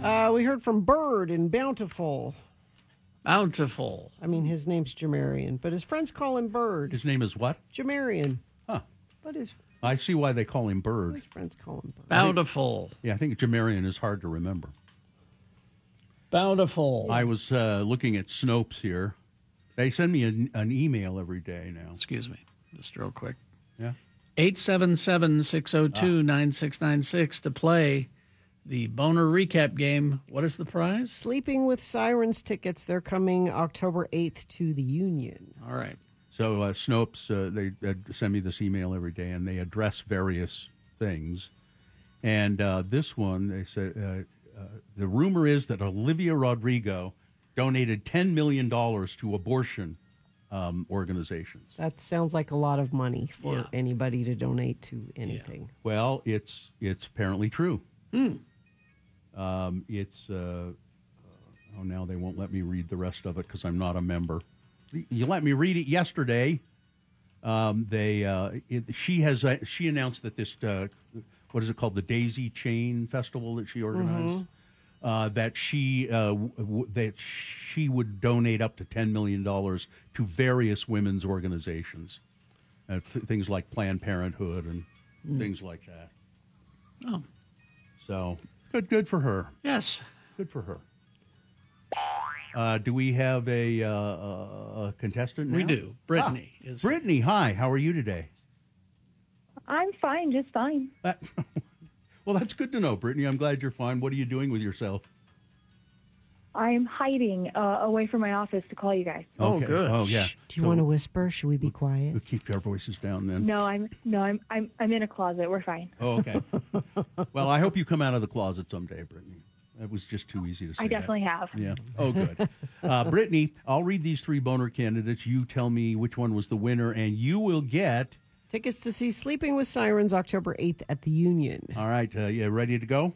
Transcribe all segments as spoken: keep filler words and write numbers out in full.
Uh, we heard from Bird in Bountiful. Bountiful. I mean, his name's Jamarian, but his friends call him Bird. His name is what? Jamarian. Huh. But his, I see why they call him Bird. his friends call him Bird. Bountiful. Yeah, I think Jamarian is hard to remember. Bountiful. I was uh, looking at Snopes here. They send me an, an email every day now. Excuse me, just real quick. Yeah. eight seven seven, six oh two, nine six nine six to play the Boner Recap game. What is the prize? Sleeping with Sirens tickets. They're coming October eighth to the Union. All right. So uh, Snopes, uh, they uh, send me this email every day, and they address various things. And uh, this one, they said, uh, uh, the rumor is that Olivia Rodrigo donated ten million dollars to abortion um, organizations. That sounds like a lot of money for Yeah. anybody to donate to anything. Well, it's it's apparently true. Hmm. Um, it's, uh, uh, oh, now they won't let me read the rest of it because I'm not a member. You let me read it yesterday. Um, they, uh, it, she has, uh, she announced that this, uh, what is it called, the Daisy Chain Festival that she organized, mm-hmm. uh, that she, uh, w- w- that she would donate up to ten million dollars to various women's organizations, uh, th- things like Planned Parenthood and mm. things like that. Oh, so good, good for her. yes. Good for her. Uh, do we have a, uh, a contestant now? We do. Brittany Ah, is. Brittany, hi. How are you today? I'm fine, just fine. That, well, that's good to know, Brittany. I'm glad you're fine. What are you doing with yourself? I'm hiding uh, away from my office to call you guys. Oh, Okay. good. Oh, yeah. Shh. Do you want to whisper? Should we be quiet? We'll keep our voices down then. No, I'm no, I'm I'm I'm in a closet. We're fine. Oh, okay. Well, I hope you come out of the closet someday, Brittany. That was just too easy to say. I definitely that. have. Yeah. Oh, good. Uh, Brittany, I'll read these three boner candidates. You tell me which one was the winner, and you will get. Tickets to see Sleeping with Sirens October eighth at the Union. All right. Uh, you ready to go?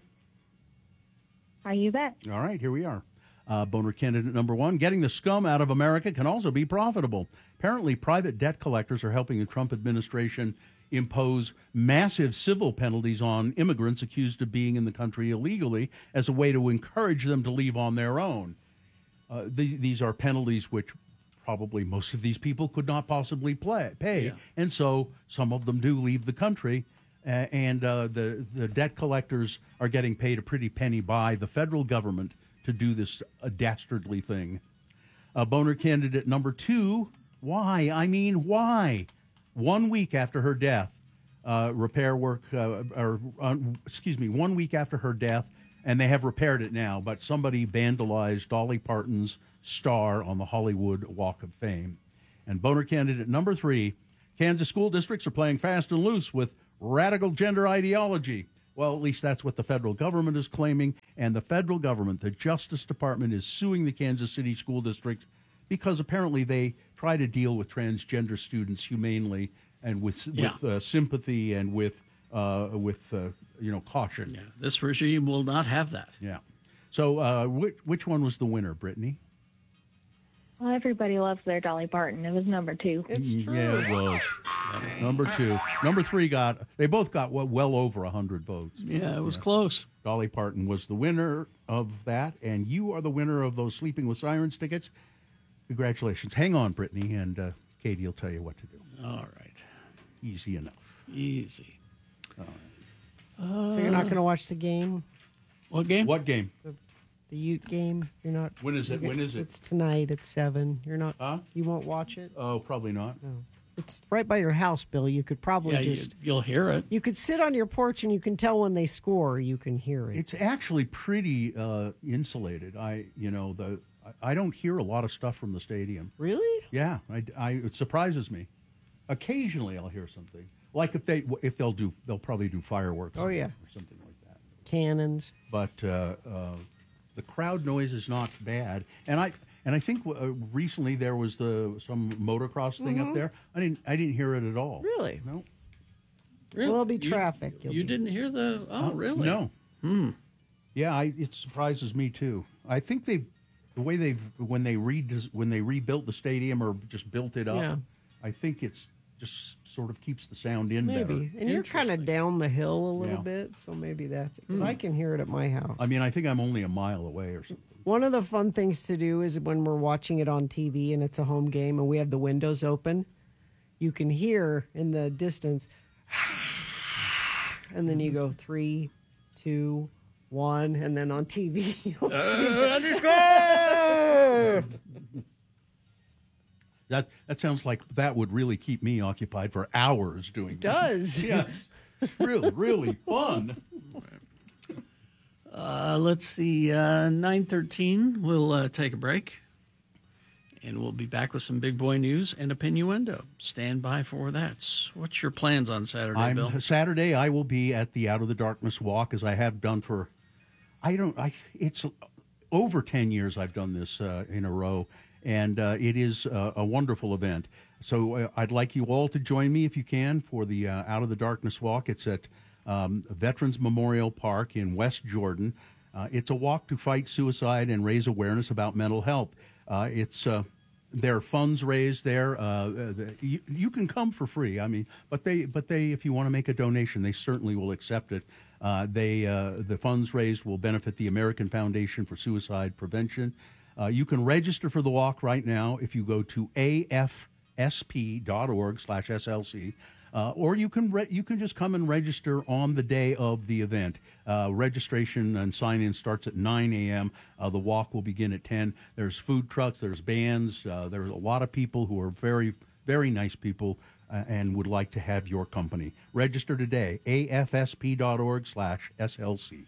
How you bet? All right. Here we are. Uh, boner candidate number one, getting the scum out of America can also be profitable. Apparently, private debt collectors are helping the Trump administration impose massive civil penalties on immigrants accused of being in the country illegally as a way to encourage them to leave on their own. Uh, the, these are penalties which probably most of these people could not possibly play, pay, Yeah. and so some of them do leave the country. Uh, and uh, the, the debt collectors are getting paid a pretty penny by the federal government to do this uh, dastardly thing. Uh, boner candidate number two, why? I mean, why? One week after her death, uh, repair work, uh, or uh, excuse me, one week after her death, and they have repaired it now, but somebody vandalized Dolly Parton's star on the Hollywood Walk of Fame. And boner candidate number three, Kansas school districts are playing fast and loose with radical gender ideology. Well, at least that's what the federal government is claiming. And the federal government, the Justice Department, is suing the Kansas City School District because apparently they try to deal with transgender students humanely and with, Yeah. with uh, sympathy and with, uh, with uh, you know, caution. Yeah, this regime will not have that. Yeah. So uh, which, which one was the winner, Brittany? Well, everybody loves their Dolly Parton. It was number two. It's true. Yeah, it was. Number two. Number three got, they both got well, well over one hundred votes. Yeah, it was close. Dolly Parton was the winner of that, and you are the winner of those Sleeping with Sirens tickets. Congratulations. Hang on, Brittany, and uh, Katie will tell you what to do. All right. Easy enough. Easy. So you're not going to watch the game, What game? What game? the Ute game. You're not. When is it? When is it? It's tonight at seven. You're not. Huh? You won't watch it. Oh, probably not. No. It's right by your house, Bill. You could probably Yeah, you, just. you'll hear it. You could sit on your porch and you can tell when they score. You can hear it. It's actually pretty uh, insulated. I, you know, the I, I don't hear a lot of stuff from the stadium. Really? Yeah, I, I, it surprises me. Occasionally, I'll hear something. Like if they if they'll do they'll probably do fireworks. Oh, yeah. or something like that. Cannons. But uh, uh, the crowd noise is not bad, and I and I think uh, recently there was the some motocross thing up there. I didn't I didn't hear it at all. Really? No. Really? Well, there'll be You- traffic. You, You'll be- didn't hear the? Oh, Uh, really? No. Hmm. Yeah, I, it surprises me too. I think they've the way they've when they re when they rebuilt the stadium or just built it up. Yeah. I think it's just sort of keeps the sound in better. Maybe. And you're kind of down the hill a little Yeah. bit, so maybe that's it. Because I can hear it at my house. I mean, I think I'm only a mile away or something. One of the fun things to do is when we're watching it on T V and it's a home game and we have the windows open, you can hear in the distance, and then you go three, two, one, and then on T V you'll see That that sounds like that would really keep me occupied for hours doing it does. Yeah, it's really, really fun. Uh, let's see, uh, nine thirteen, we'll uh, take a break, and we'll be back with some big boy news and a Pinuendo. Stand by for that. What's your plans on Saturday, I'm, Bill? Saturday, I will be at the Out of the Darkness Walk, as I have done for, I don't, I it's over ten years I've done this uh, in a row, and uh, it is uh, a wonderful event. So uh, I'd like you all to join me if you can for the uh, Out of the Darkness Walk. It's at um, Veterans Memorial Park in West Jordan. Uh, it's a walk to fight suicide and raise awareness about mental health. Uh, it's uh, there are funds raised there. Uh, the, you, you can come for free. I mean, but they, but they, if you want to make a donation, they certainly will accept it. Uh, they, uh, the funds raised will benefit the American Foundation for Suicide Prevention. Uh, you can register for the walk right now if you go to A F S P dot org slash S L C. Uh, or you can re- you can just come and register on the day of the event. Uh, registration and sign-in starts at nine a.m. Uh, the walk will begin at ten. There's food trucks, there's bands, uh, there's a lot of people who are very, very nice people uh, and would like to have your company. Register today, A F S P dot org slash S L C.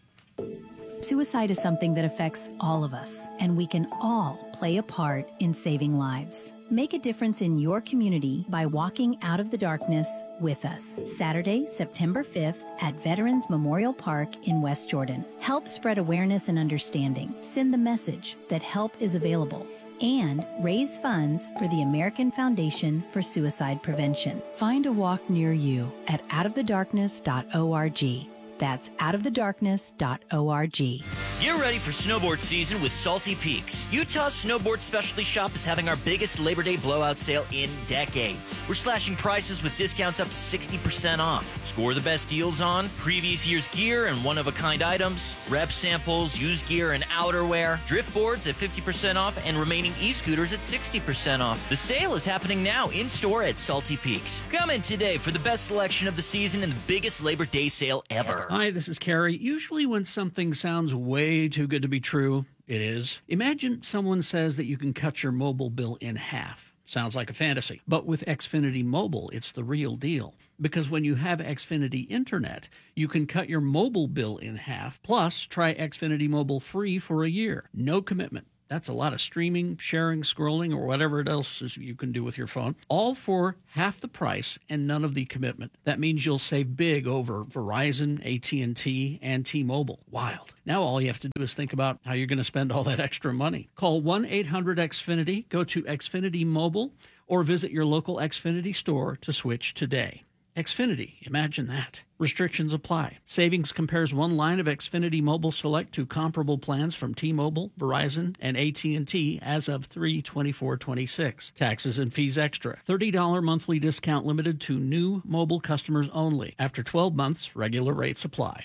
Suicide is something that affects all of us, and we can all play a part in saving lives. Make a difference in your community by walking out of the darkness with us. Saturday, September fifth at Veterans Memorial Park in West Jordan. Help spread awareness and understanding. Send the message that help is available. And raise funds for the American Foundation for Suicide Prevention. Find a walk near you at out of the darkness dot org. That's out of the darkness dot org. Get ready for snowboard season with Salty Peaks. Utah's snowboard specialty shop is having our biggest Labor Day blowout sale in decades. We're slashing prices with discounts up to sixty percent off. Score the best deals on previous year's gear and one-of-a-kind items, rep samples, used gear and outerwear, drift boards at fifty percent off, and remaining e-scooters at sixty percent off. The sale is happening now in-store at Salty Peaks. Come in today for the best selection of the season and the biggest Labor Day sale ever. Hi, this is Carrie. Usually when something sounds way too good to be true, it is. Imagine someone says that you can cut your mobile bill in half. Sounds like a fantasy. But with Xfinity Mobile, it's the real deal. Because when you have Xfinity Internet, you can cut your mobile bill in half. Plus, try Xfinity Mobile free for a year. No commitment. That's a lot of streaming, sharing, scrolling, or whatever else is you can do with your phone, all for half the price and none of the commitment. That means you'll save big over Verizon, A T and T, and T-Mobile. Wild. Now all you have to do is think about how you're going to spend all that extra money. Call one eight hundred X Finity, go to Xfinity Mobile, or visit your local Xfinity store to switch today. Xfinity, imagine that. Restrictions apply. Savings compares one line of Xfinity Mobile Select to comparable plans from T-Mobile, Verizon, and A T and T as of three twenty-four twenty-six. Taxes and fees extra. thirty dollars monthly discount limited to new mobile customers only. After twelve months, regular rates apply.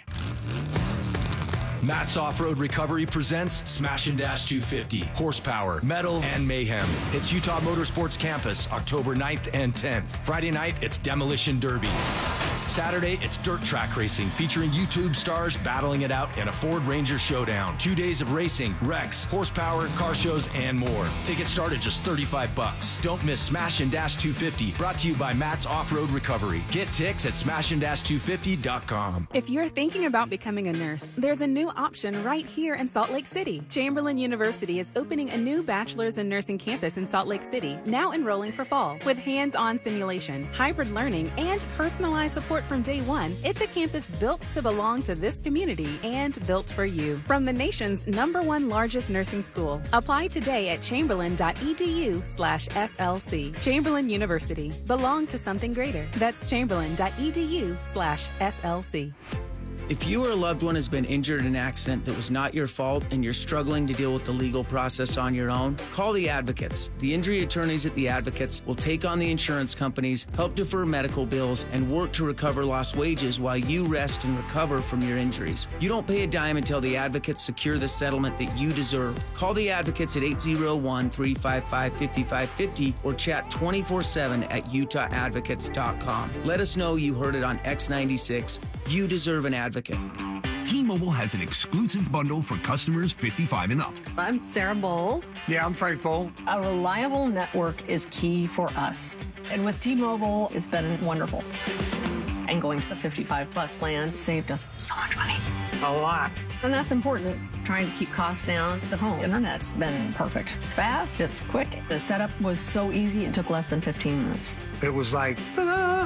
Matt's Off-Road Recovery presents Smash and Dash two fifty. Horsepower, metal, and mayhem. It's Utah Motorsports Campus, October ninth and tenth. Friday night, it's Demolition Derby. Saturday, it's dirt track racing featuring YouTube stars battling it out in a Ford Ranger showdown. Two days of racing, wrecks, horsepower, car shows, and more. Tickets start at just thirty-five bucks. Don't miss Smash and Dash two fifty, brought to you by Matt's Off-Road Recovery. Get ticks at smash and dash two fifty dot com. If you're thinking about becoming a nurse, there's a new option right here in Salt Lake City. Chamberlain University is opening a new bachelor's in nursing campus in Salt Lake City, now enrolling for fall. With hands-on simulation, hybrid learning, and personalized support from day one, it's a campus built to belong to this community and built for you. From the nation's number one largest nursing school. Apply today at chamberlain.edu slash SLC. Chamberlain University. Belong to something greater. That's chamberlain.edu slash SLC. If you or a loved one has been injured in an accident that was not your fault and you're struggling to deal with the legal process on your own, call the Advocates. The injury attorneys at the Advocates will take on the insurance companies, help defer medical bills, and work to recover lost wages while you rest and recover from your injuries. You don't pay a dime until the Advocates secure the settlement that you deserve. Call the Advocates at eight zero one, three five five, five five five zero or chat twenty-four seven at utah advocates dot com. Let us know you heard it on X ninety-six. You deserve an advocate. T-Mobile has an exclusive bundle for customers fifty-five and up. I'm Sarah Bowl. Yeah, I'm Frank Bowl. A reliable network is key for us. And with T-Mobile, it's been wonderful. And going to the fifty-five plus plan saved us so much money. A lot. And that's important. Trying to keep costs down. The home internet's been perfect. It's fast, it's quick. The setup was so easy, it took less than fifteen minutes. It was like, ta-da!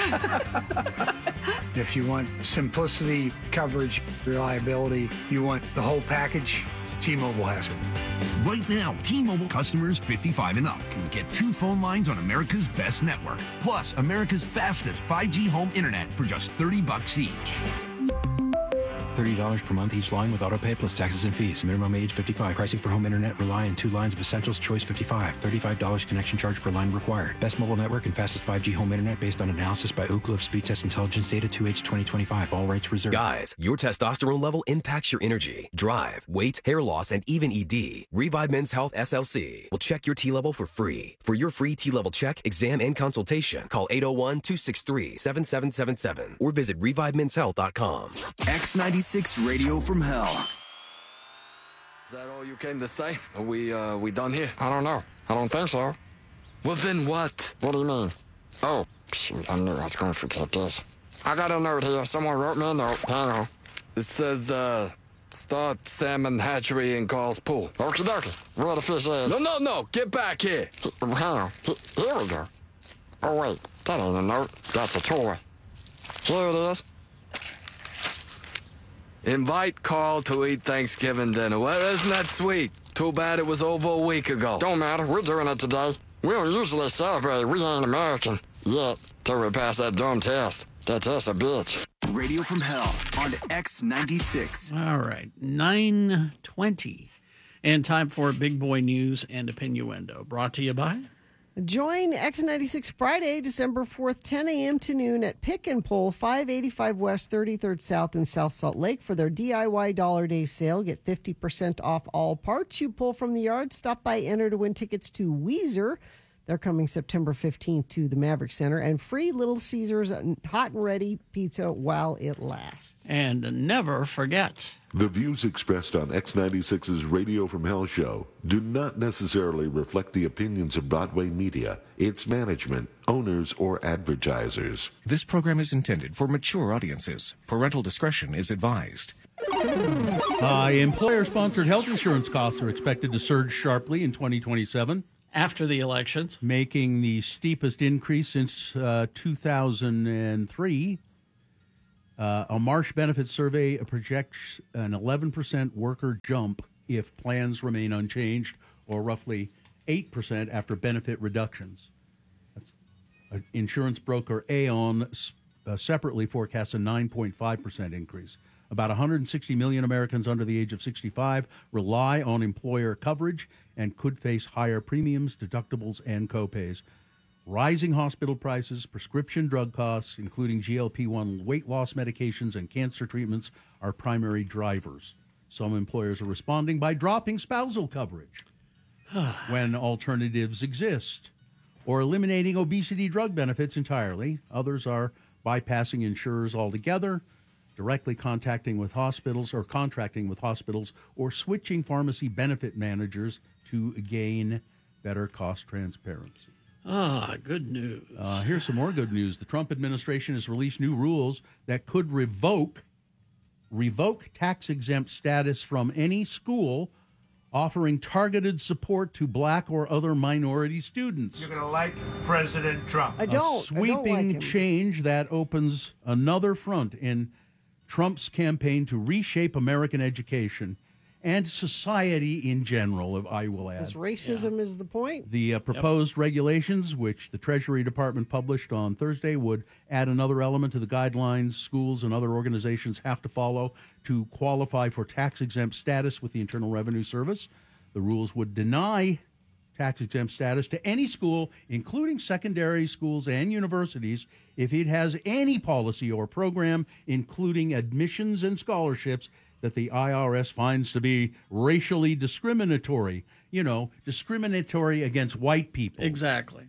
If you want simplicity, coverage, reliability, you want the whole package, T-Mobile has it. Right now, T-Mobile customers fifty-five and up can get two phone lines on America's best network, plus America's fastest five G home internet for just thirty bucks each. thirty dollars per month each line with autopay plus taxes and fees. Minimum age fifty-five. Pricing for home internet rely on two lines of Essentials Choice fifty-five. thirty-five dollars connection charge per line required. Best mobile network and fastest five G home internet based on analysis by Ookla of Speed Test Intelligence data two H twenty twenty-five. All rights reserved. Guys, your testosterone level impacts your energy, drive, weight, hair loss, and even E D. Revive Men's Health S L C will check your T level for free. For your free T level check, exam, and consultation, call eight oh one, two six three, seven seven seven seven or visit revive men's health dot com. X ninety-six Radio from Hell. Is that all you came to say? Are we, uh, we done here? I don't know. I don't think so. Well, then what? What do you mean? Oh, shoot, I knew I was going to forget this. I got a note here. Someone wrote me a note. Hang on. It says, uh, start salmon hatchery in Carl's Pool. Okie dokie. Where the fish is? No, no, no. Get back here. Hang on. Here we go. Oh, wait. That ain't a note. That's a toy. Here it is. Invite Carl to eat Thanksgiving dinner. Well, isn't that sweet? Too bad it was over a week ago. Don't matter. We're doing it today. We don't usually celebrate. We ain't American. Yet. Till we pass that dumb test. That test's a bitch. Radio from Hell on X ninety-six. All right. nine twenty. And time for Big Boy News and Opinioendo. Brought to you by... Join X ninety-six Friday, December fourth, ten a.m. to noon at Pick and Pull, five eighty-five West, thirty-third South in South Salt Lake for their D I Y Dollar Day sale. Get fifty percent off all parts you pull from the yard. Stop by, enter to win tickets to Weezer. They're coming September fifteenth to the Maverick Center. And free Little Caesars hot and ready pizza while it lasts. And never forget. The views expressed on X ninety-six's Radio from Hell show do not necessarily reflect the opinions of Broadway Media, its management, owners, or advertisers. This program is intended for mature audiences. Parental discretion is advised. Uh, employer-sponsored health insurance costs are expected to surge sharply in twenty twenty-seven. After the elections. Making the steepest increase since uh, two thousand three. Uh, a Marsh Benefits survey projects an eleven percent worker jump if plans remain unchanged, or roughly eight percent after benefit reductions. That's, uh, insurance broker Aon uh, separately forecasts a nine point five percent increase. About one hundred sixty million Americans under the age of sixty-five rely on employer coverage and could face higher premiums, deductibles, and copays. Rising hospital prices, prescription drug costs, including G L P one weight loss medications and cancer treatments, are primary drivers. Some employers are responding by dropping spousal coverage when alternatives exist, or eliminating obesity drug benefits entirely. Others are bypassing insurers altogether, directly contacting with hospitals or contracting with hospitals, or switching pharmacy benefit managers to gain better cost transparency. Ah, good news. Uh, here's some more good news. The Trump administration has released new rules that could revoke revoke tax-exempt status from any school offering targeted support to black or other minority students. You're going to like President Trump. I don't. A sweeping I don't like him. change that opens another front in Trump's campaign to reshape American education and society in general, I will add. Because racism is the point. The uh, proposed yep. regulations, which the Treasury Department published on Thursday, would add another element to the guidelines schools and other organizations have to follow to qualify for tax-exempt status with the Internal Revenue Service. The rules would deny tax-exempt status to any school, including secondary schools and universities, if it has any policy or program, including admissions and scholarships, that the I R S finds to be racially discriminatory. You know, discriminatory against white people. Exactly.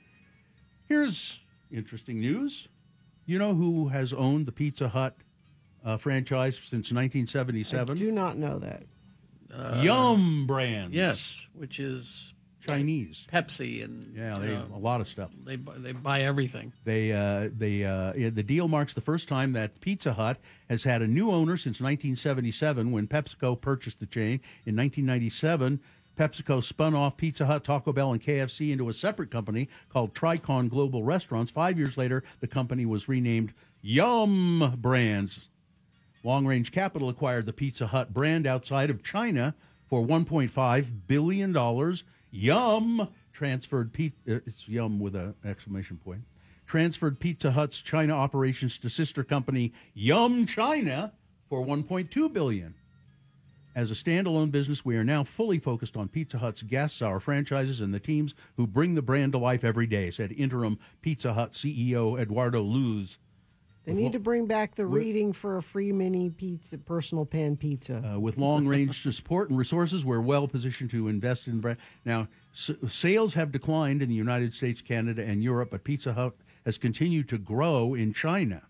Here's interesting news. You know who has owned the Pizza Hut uh, franchise since nineteen seventy-seven? I do not know that. Uh, Yum Brands. Yes, which is Chinese. Pepsi and yeah, they uh, a lot of stuff. They buy, they buy everything. They uh, they uh, the deal marks the first time that Pizza Hut has had a new owner since nineteen seventy-seven, when PepsiCo purchased the chain in nineteen ninety-seven. PepsiCo spun off Pizza Hut, Taco Bell, and K F C into a separate company called Tricon Global Restaurants. Five years later, the company was renamed Yum Brands. Long Range Capital acquired the Pizza Hut brand outside of China for one point five billion dollars. Yum transferred P- uh, it's Yum with an exclamation point. Transferred Pizza Hut's China operations to sister company Yum China for one point two billion dollars. As a standalone business, we are now fully focused on Pizza Hut's guests, our franchises, and the teams who bring the brand to life every day, said interim Pizza Hut C E O Eduardo Luz. They need to bring back the reading for a free mini pizza, personal pan pizza. Uh, with long-range support and resources, we're well-positioned to invest in brand. Now, s- sales have declined in the United States, Canada, and Europe, but Pizza Hut has continued to grow in China.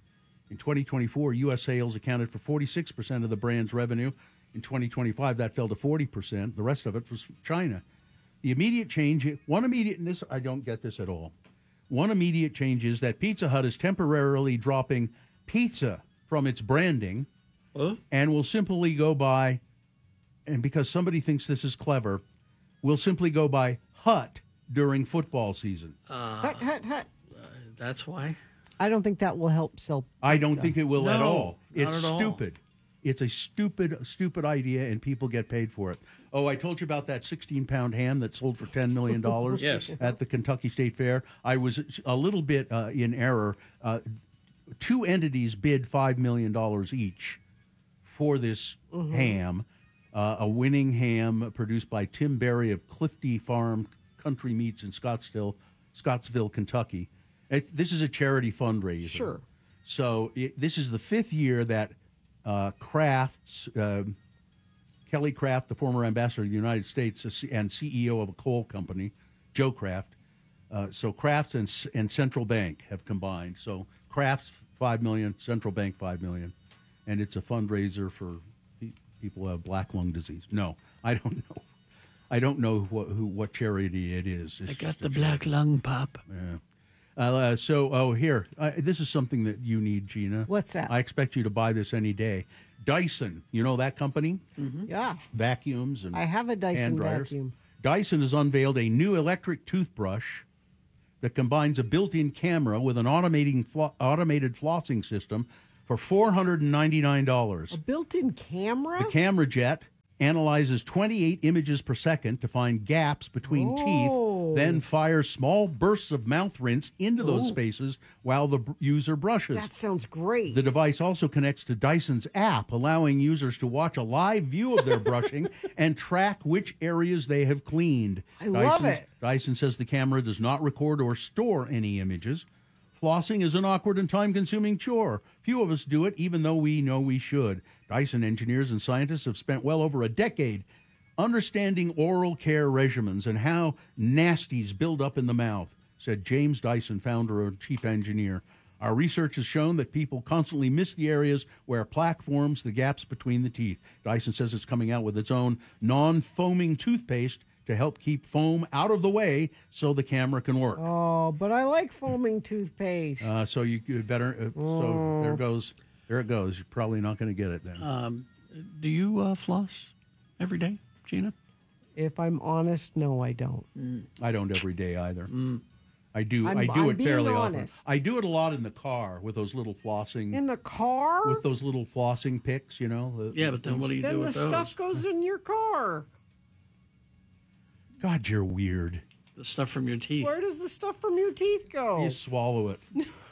In twenty twenty-four, U S sales accounted for forty-six percent of the brand's revenue. In twenty twenty-five, that fell to forty percent. The rest of it was China. The immediate change, one immediate, and this, I don't get this at all. One immediate change is that Pizza Hut is temporarily dropping pizza from its branding huh? and will simply go by, and because somebody thinks this is clever, will simply go by Hut during football season. Uh, hut, hut, hut. Uh, that's why. I don't think that will help sell pizza. I don't think it will no, at all. It's at all. stupid. It's a stupid, stupid idea, and people get paid for it. Oh, I told you about that sixteen-pound ham that sold for ten million dollars yes. at the Kentucky State Fair. I was a little bit uh, in error. Uh, two entities bid five million dollars each for this mm-hmm. ham, uh, a winning ham produced by Tim Berry of Clifty Farm Country Meats in Scottsdale, Scottsville, Kentucky. It, this is a charity fundraiser. Sure. So it, this is the fifth year that Uh, Kraft's, uh, Kelly Kraft, the former ambassador of the United States and C E O of a coal company, Joe Kraft. Uh, so Kraft and, and Central Bank have combined. So Kraft's five million dollars, Central Bank five million dollars, and it's a fundraiser for pe- people who have black lung disease. No, I don't know. I don't know what who, what charity it is. It's I got the black charity. lung pop. Yeah. Uh, so, oh, here. Uh, this is something that you need, Gina. What's that? I expect you to buy this any day. Dyson. You know that company? Mm-hmm. Yeah. Vacuums and I have a Dyson hand dryers. vacuum. Dyson has unveiled a new electric toothbrush that combines a built-in camera with an automating flo- automated flossing system for four hundred ninety-nine dollars. A built-in camera? The camera jet analyzes twenty-eight images per second to find gaps between oh. teeth, then fires small bursts of mouth rinse into those oh. spaces while the b- user brushes. That sounds great. The device also connects to Dyson's app, allowing users to watch a live view of their brushing and track which areas they have cleaned. I love Dyson's, it. Dyson says the camera does not record or store any images. Flossing is an awkward and time-consuming chore. Few of us do it, even though we know we should. Dyson engineers and scientists have spent well over a decade understanding oral care regimens and how nasties build up in the mouth, said James Dyson, founder and chief engineer. Our research has shown that people constantly miss the areas where plaque forms the gaps between the teeth. Dyson says it's coming out with its own non-foaming toothpaste to help keep foam out of the way so the camera can work. Oh, but I like foaming toothpaste. Uh, so you could better. Uh, oh. So there goes. There it goes. You're probably not going to get it then. Um, do you uh, floss every day, Gina? If I'm honest, no, I don't. Mm. I don't every day either. Mm. I do. I'm- I do I'm it being fairly honest. often. I do it a lot in the car with those little flossing. In the car? With those little flossing picks, you know. the- Yeah, but then what do you then do the with those? stuff goes in your car. God, you're weird. The stuff from your teeth. Where does the stuff from your teeth go? You swallow it.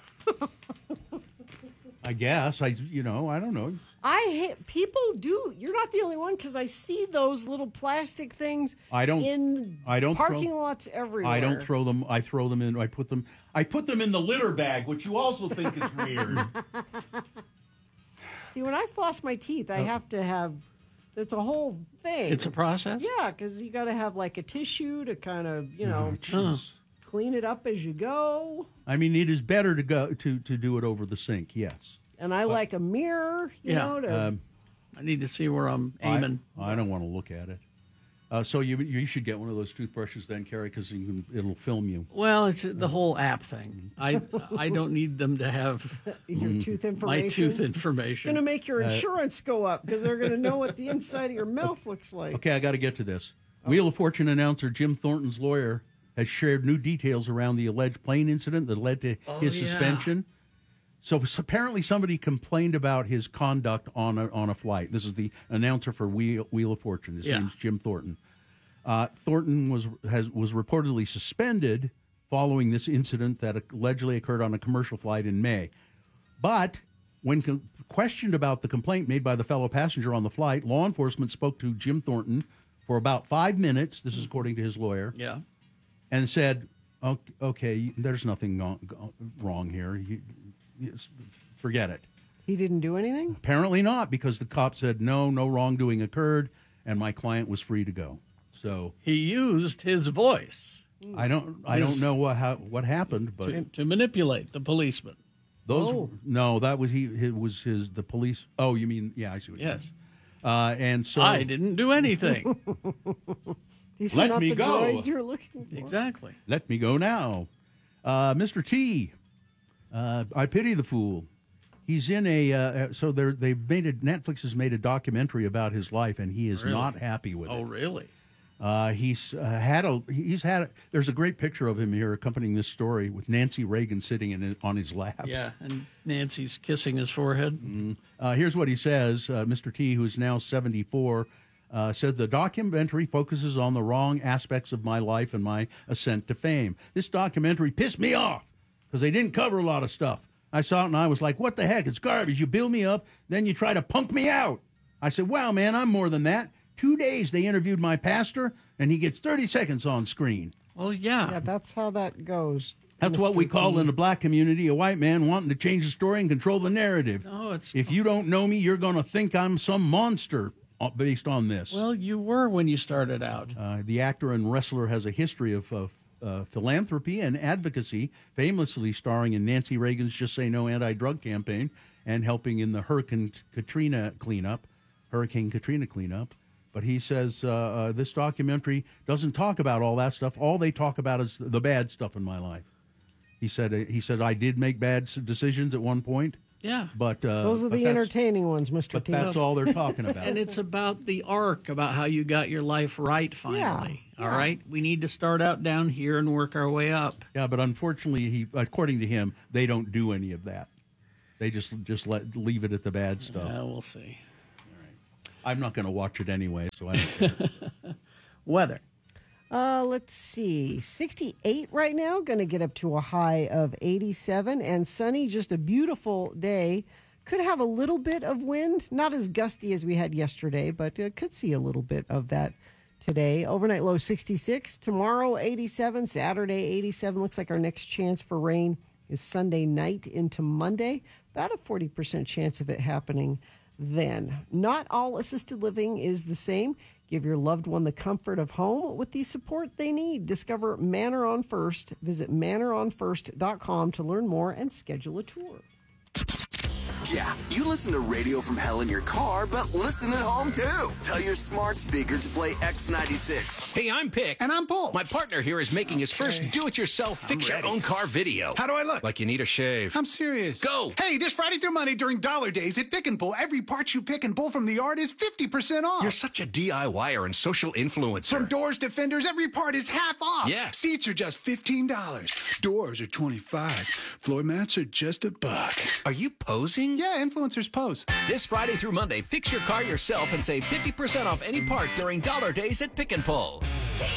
I guess. I, you know, I don't know. I hate people do. You're not the only one because I see those little plastic things. I don't. in I don't parking throw, lots everywhere. I don't throw them. I throw them in. I put them. I put them in the litter bag, which you also think is weird. See, when I floss my teeth, I have to have. It's a whole thing. It's a process? Yeah, because you got to have like a tissue to kind of, you know, Oh, jeez. clean it up as you go. I mean, it is better to go to to do it over the sink. Yes. And I like a mirror, you Yeah. know, to. Um, I need to see where I'm aiming. I, I don't want to look at it. Uh, so you you should get one of those toothbrushes then, Carrie, because it'll film you. Well, it's the whole app thing. I I don't need them to have Your tooth information. my tooth Going information. to make your Uh, insurance go up because they're going to know what the inside of your mouth looks like. Okay, I got to get to this. Wheel of Fortune announcer Jim Thornton's lawyer has shared new details around the alleged plane incident that led to Oh, his yeah. suspension. So s- apparently somebody complained about his conduct on a, on a flight. This is the announcer for Wheel, Wheel of Fortune. His Yeah. name's Jim Thornton. Uh, Thornton was has was reportedly suspended following this incident that allegedly occurred on a commercial flight in May. But when co- questioned about the complaint made by the fellow passenger on the flight, law enforcement spoke to Jim Thornton for about five minutes. This is according to his lawyer. Yeah. And said, "Okay, okay there's nothing go- go- wrong here. You, you, forget it." He didn't do anything? Apparently not, because the cop said no, no wrongdoing occurred, and my client was free to go. So He used his voice. I don't, I His- don't know what ha- what happened, but to, to manipulate the policeman. those Oh. no, that was he. It was his the police. Oh, you mean yeah? I see what you Yes. mean. Uh, and so I didn't do anything. These Let are not me the go. droids you're looking for. Exactly. Let me go now, uh, Mister T. Uh, I pity the fool. He's in a uh, so they're they've made a Netflix has made a documentary about his life, and he is Really? not happy with Oh, it. really? Uh, he's uh, had a he's had a, there's a great picture of him here accompanying this story with Nancy Reagan sitting in it, on his lap. Yeah, and Nancy's kissing his forehead. Mm. Uh, here's what he says. Uh, Mister T, who is now seventy-four, uh, said the documentary focuses on the wrong aspects of my life and my ascent to fame. This documentary pissed me off because they didn't cover a lot of stuff. I saw it and I was like, what the heck? It's garbage. You build me up, then you try to punk me out. I said, wow, man, I'm more than that. Two days they interviewed my pastor, and he gets thirty seconds on screen. Well, yeah. Yeah, that's how that goes. That's what we Mister call T. in the black community a white man wanting to change the story and control the narrative. No, it's If you don't know me, you're going to think I'm some monster uh, based on this. well, you were when you started out. Uh, the actor and wrestler has a history of uh, uh, philanthropy and advocacy, famously starring in Nancy Reagan's Just Say No anti-drug campaign and helping in the Hurricane Katrina cleanup, Hurricane Katrina cleanup. But he says uh, uh, this documentary doesn't talk about all that stuff. All they talk about is the bad stuff in my life. He said. Uh, he said I did make bad s- decisions at one point. Yeah. But uh, Those are but the that's- entertaining ones, Mister But T. that's all they're talking about. And it's about the arc, about how you got your life right finally. Yeah, All yeah. right? We need to start out down here and work our way up. Yeah, but unfortunately, he according to him, they don't do any of that. They just just let leave it at the bad stuff. Yeah, we'll see. I'm not going to watch it anyway, so I don't care. Weather. Uh, let's see. sixty-eight right now, going to get up to a high of eighty-seven, and sunny, just a beautiful day. Could have a little bit of wind, not as gusty as we had yesterday, but uh, could see a little bit of that today. Overnight low sixty-six, tomorrow eighty-seven, Saturday eighty-seven. Looks like our next chance for rain is Sunday night into Monday. About a forty percent chance of it happening then. Not all assisted living is the same. Give your loved one the comfort of home with the support they need. Discover Manor on First. Visit manor on first dot com to learn more and schedule a tour. Yeah, you listen to Radio from Hell in your car, but listen at home too. Tell your smart speaker to play X ninety-six. Hey, I'm Pick. And I'm Paul. My partner here is making his Okay. first do-it-yourself fix-your-own-car video. How do I look? Like you need a shave. I'm serious. Go! Hey, this Friday through Monday during Dollar Days at Pick and Pull, every part you pick and pull from the yard is fifty percent off. You're such a DIYer and social influencer. From doors to fenders, every part is half off. Yeah. Seats are just fifteen dollars. Doors are twenty-five dollars. Floor mats are just a buck. Are you posing? Yeah, influencers pose. This Friday through Monday, fix your car yourself and save fifty percent off any part during Dollar Days at Pick and Pull.